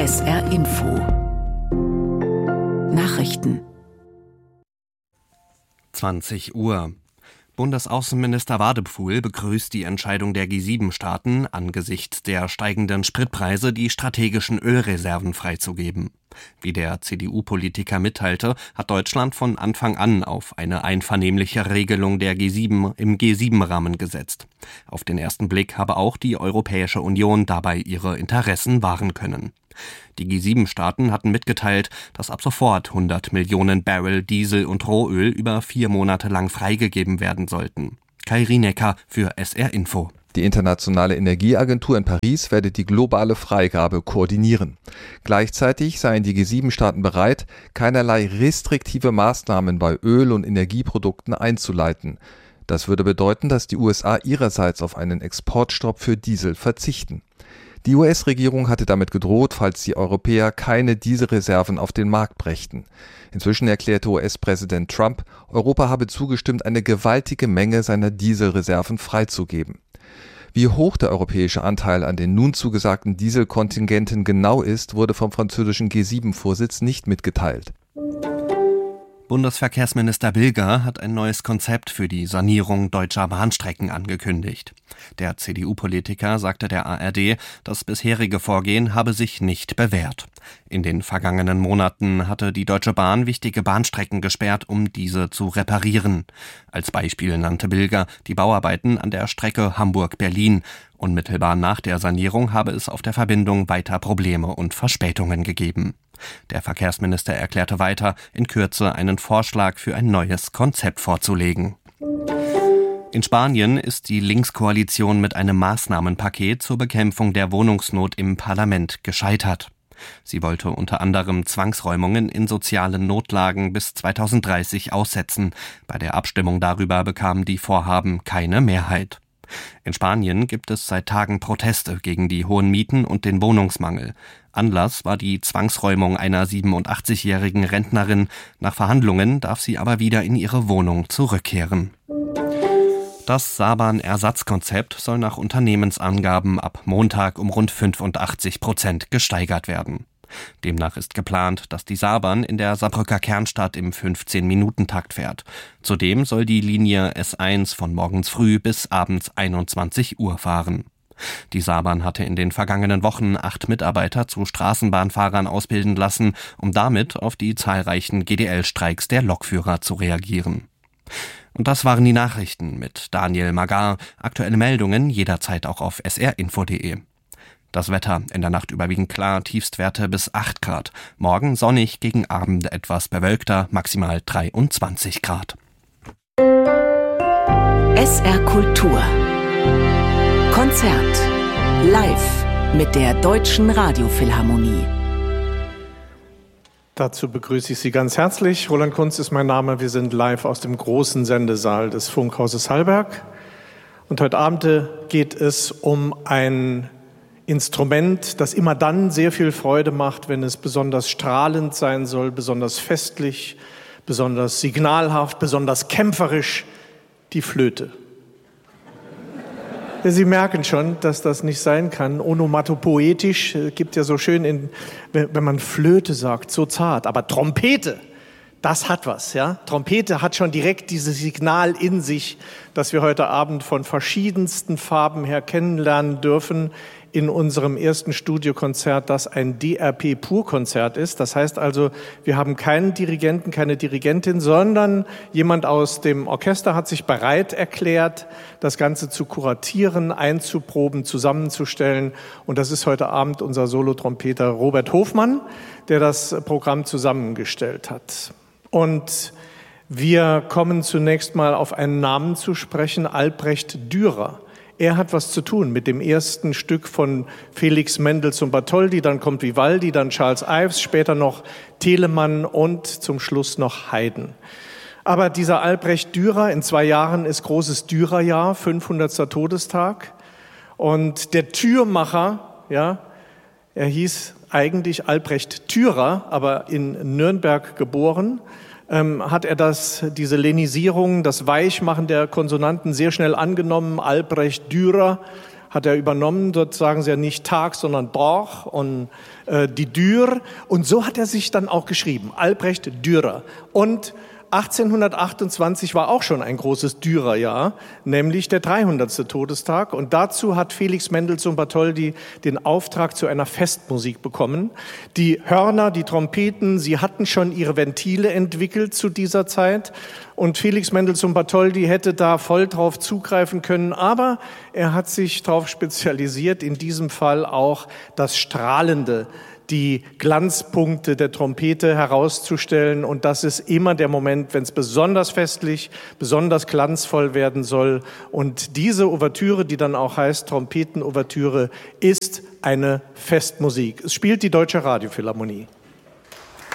SR Info Nachrichten 20 Uhr. Bundesaußenminister Wadephul begrüßt die Entscheidung der G7-Staaten, angesichts der steigenden Spritpreise die strategischen Ölreserven freizugeben. Wie der CDU-Politiker mitteilte, hat Deutschland von Anfang an auf eine einvernehmliche Regelung der G7 im G7-Rahmen gesetzt. Auf den ersten Blick habe auch die Europäische Union dabei ihre Interessen wahren können. Die G7-Staaten hatten mitgeteilt, dass ab sofort 100 Millionen Barrel Diesel und Rohöl über 4 Monate lang freigegeben werden sollten. Kai Rienecker für SR Info. Die Internationale Energieagentur in Paris werde die globale Freigabe koordinieren. Gleichzeitig seien die G7-Staaten bereit, keinerlei restriktive Maßnahmen bei Öl- und Energieprodukten einzuleiten. Das würde bedeuten, dass die USA ihrerseits auf einen Exportstopp für Diesel verzichten. Die US-Regierung hatte damit gedroht, falls die Europäer keine Dieselreserven auf den Markt brächten. Inzwischen erklärte US-Präsident Trump, Europa habe zugestimmt, eine gewaltige Menge seiner Dieselreserven freizugeben. Wie hoch der europäische Anteil an den nun zugesagten Dieselkontingenten genau ist, wurde vom französischen G7-Vorsitz nicht mitgeteilt. Bundesverkehrsminister Bilger hat ein neues Konzept für die Sanierung deutscher Bahnstrecken angekündigt. Der CDU-Politiker sagte der ARD, das bisherige Vorgehen habe sich nicht bewährt. In den vergangenen Monaten hatte die Deutsche Bahn wichtige Bahnstrecken gesperrt, um diese zu reparieren. Als Beispiel nannte Bilger die Bauarbeiten an der Strecke Hamburg-Berlin. Unmittelbar nach der Sanierung habe es auf der Verbindung weiter Probleme und Verspätungen gegeben. Der Verkehrsminister erklärte weiter, in Kürze einen Vorschlag für ein neues Konzept vorzulegen. In Spanien ist die Linkskoalition mit einem Maßnahmenpaket zur Bekämpfung der Wohnungsnot im Parlament gescheitert. Sie wollte unter anderem Zwangsräumungen in sozialen Notlagen bis 2030 aussetzen. Bei der Abstimmung darüber bekamen die Vorhaben keine Mehrheit. In Spanien gibt es seit Tagen Proteste gegen die hohen Mieten und den Wohnungsmangel. Anlass war die Zwangsräumung einer 87-jährigen Rentnerin. Nach Verhandlungen darf sie aber wieder in ihre Wohnung zurückkehren. Das Saban-Ersatzkonzept soll nach Unternehmensangaben ab Montag um rund 85% gesteigert werden. Demnach ist geplant, dass die Saban in der Saarbrücker Kernstadt im 15-Minuten-Takt fährt. Zudem soll die Linie S1 von morgens früh bis abends 21 Uhr fahren. Die Saban hatte in den vergangenen Wochen 8 Mitarbeiter zu Straßenbahnfahrern ausbilden lassen, um damit auf die zahlreichen GDL-Streiks der Lokführer zu reagieren. Und das waren die Nachrichten mit Daniel Magar. Aktuelle Meldungen jederzeit auch auf srinfo.de. Das Wetter in der Nacht überwiegend klar, Tiefstwerte bis 8 Grad. Morgen sonnig, gegen Abend etwas bewölkter, maximal 23 Grad. SR Kultur Konzert live mit der Deutschen Radiophilharmonie. Dazu begrüße ich Sie ganz herzlich. Roland Kunz ist mein Name. Wir sind live aus dem großen Sendesaal des Funkhauses Hallberg. Und heute Abend geht es um ein Instrument, das immer dann sehr viel Freude macht, wenn es besonders strahlend sein soll, besonders festlich, besonders signalhaft, besonders kämpferisch, die Flöte. Ja, Sie merken schon, dass das nicht sein kann. Onomatopoetisch gibt ja so schön, wenn man Flöte sagt, so zart. Aber Trompete, das hat was. Ja? Trompete hat schon direkt dieses Signal in sich, das wir heute Abend von verschiedensten Farben her kennenlernen dürfen in unserem ersten Studiokonzert, das ein DRP-Pur-Konzert ist. Das heißt also, wir haben keinen Dirigenten, keine Dirigentin, sondern jemand aus dem Orchester hat sich bereit erklärt, das Ganze zu kuratieren, einzuproben, zusammenzustellen. Und das ist heute Abend unser Solotrompeter Robert Hofmann, der das Programm zusammengestellt hat. Und wir kommen zunächst mal auf einen Namen zu sprechen, Albrecht Dürer. Er hat was zu tun mit dem ersten Stück von Felix Mendelssohn Bartholdy, dann kommt Vivaldi, dann Charles Ives, später noch Telemann und zum Schluss noch Haydn. Aber dieser Albrecht Dürer, in 2 Jahren ist großes Dürerjahr, 500. Todestag. Und der Türmacher, ja, er hieß eigentlich Albrecht Dürer, aber in Nürnberg geboren, hat er diese Lenisierung, das Weichmachen der Konsonanten sehr schnell angenommen. Albrecht Dürer hat er übernommen. Dort sagen sie ja nicht Tag, sondern Doch und die Dür. Und so hat er sich dann auch geschrieben, Albrecht Dürer. Und 1828 war auch schon ein großes Dürerjahr, nämlich der 300. Todestag. Und dazu hat Felix Mendelssohn Bartholdy den Auftrag zu einer Festmusik bekommen. Die Hörner, die Trompeten, sie hatten schon ihre Ventile entwickelt zu dieser Zeit. Und Felix Mendelssohn Bartholdy hätte da voll drauf zugreifen können. Aber er hat sich darauf spezialisiert, in diesem Fall auch das Strahlende, die Glanzpunkte der Trompete herauszustellen. Und das ist immer der Moment, wenn es besonders festlich, besonders glanzvoll werden soll. Und diese Ouvertüre, die dann auch heißt Trompeten-Ouvertüre, ist eine Festmusik. Es spielt die Deutsche Radiophilharmonie.